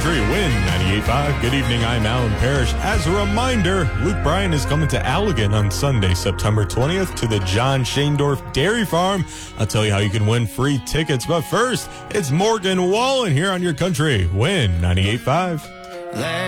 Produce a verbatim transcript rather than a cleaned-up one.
Country, Win ninety-eight point five. Good evening, I'm Alan Parrish. As a reminder, Luke Bryan is coming to Allegan on Sunday, September twentieth to the John Shaindorf Dairy Farm. I'll tell you how you can win free tickets, but first, it's Morgan Wallen here on your Country, Win ninety-eight point five.